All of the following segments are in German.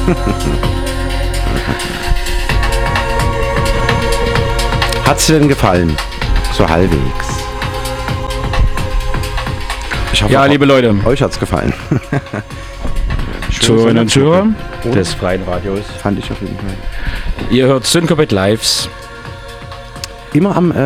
Hat's dir denn gefallen? So halbwegs. Ich hoffe, Ja, liebe Leute, euch hat's gefallen. Zuhörerinnen und Zuhörer des Freien Radios. Fand ich auf jeden Fall. Ihr hört Syncopate Lives. Immer am,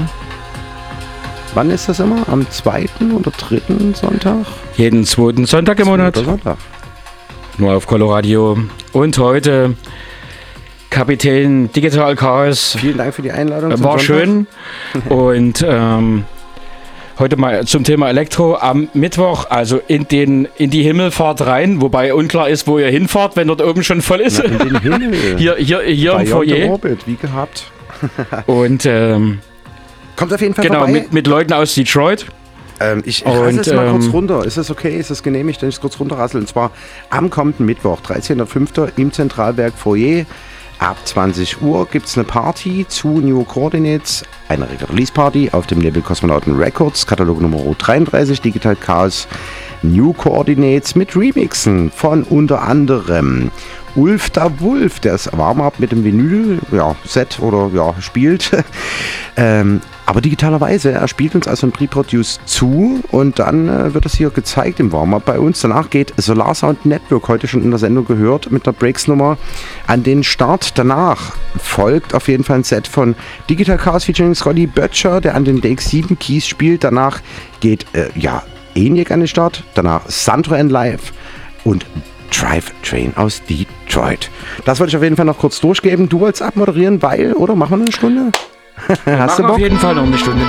wann ist das immer? Am 2. oder 3. Sonntag? Jeden 2. Sonntag im Monat. Sonntag. Nur auf Coloradio. Und heute Kapitän Digital Chaos. Vielen Dank für die Einladung. War schön. Und heute mal zum Thema Elektro am Mittwoch, also in die Himmelfahrt rein, wobei unklar ist, wo ihr hinfahrt, wenn dort oben schon voll ist. Na, in den Himmel. hier im Foyer. Orbit, wie gehabt. Und kommt auf jeden Fall genau, vorbei. mit Leuten aus Detroit. Ich rassel es mal kurz runter. Ist das okay? Ist das genehmigt, wenn ich es kurz runterrassel? Und zwar am kommenden Mittwoch, 13.05. im Zentralwerk Foyer. Ab 20 Uhr gibt es eine Party zu New Coordinates, eine Release-Party auf dem Label Kosmonauten Records, Katalog Nummer 33, Digital Chaos New Coordinates mit Remixen von unter anderem Ulf da Wolf, der ist Warm-Up mit dem Vinyl-Set spielt. Aber digitalerweise, er spielt uns also ein Pre-Produce zu und dann wird es hier gezeigt im Warm-Up bei uns. Danach geht Solar Sound Network, heute schon in der Sendung gehört, mit der Breaks-Nummer an den Start. Danach folgt auf jeden Fall ein Set von Digital Chaos featuring Scotty Butcher, der an den DX7 Keys spielt. Danach geht ENIAC an den Start, danach Sandro and Live und Drive Train aus Detroit. Das wollte ich auf jeden Fall noch kurz durchgeben. Du wolltest abmoderieren, oder machen wir eine Stunde? Hast du Bock? Auf jeden Fall noch eine Stunde.